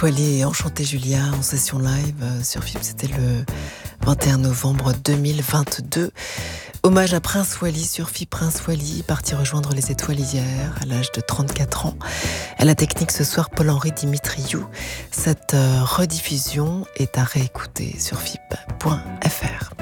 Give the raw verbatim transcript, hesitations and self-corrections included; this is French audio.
Prince Wally et Enchanté Julia en session live sur F I B. C'était le vingt et un novembre deux mille vingt-deux. Hommage à Prince Wally sur F I B. Prince Wally, parti rejoindre les étoiles hier à l'âge de trente-quatre ans. À la technique ce soir, Paul-Henri Dimitriou. Cette rediffusion est à réécouter sur F I B point F R.